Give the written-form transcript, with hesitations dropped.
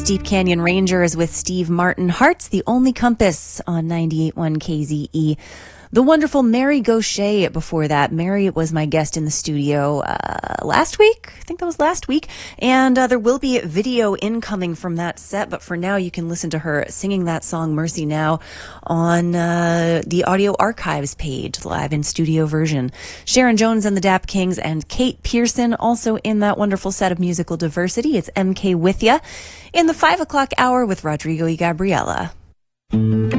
Deep Canyon Rangers with Steve Martin. Heart's the Only Compass on 98.1 KZE. The wonderful Mary Gaucher before that. Mary was my guest in the studio last week. I think that was last week. And there will be video incoming from that set. But for now, you can listen to her singing that song, Mercy Now, on the Audio Archives page, live in studio version. Sharon Jones and the Dap Kings and Kate Pearson also in that wonderful set of musical diversity. It's MK with ya in the 5 o'clock hour with Rodrigo y Gabriela.